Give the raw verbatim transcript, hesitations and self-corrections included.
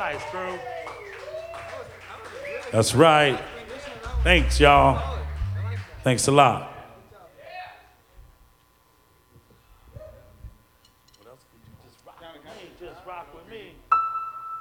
nice, crew. That's right. Thanks, y'all. Thanks a lot. What else could you just rock with me? Just rock with me.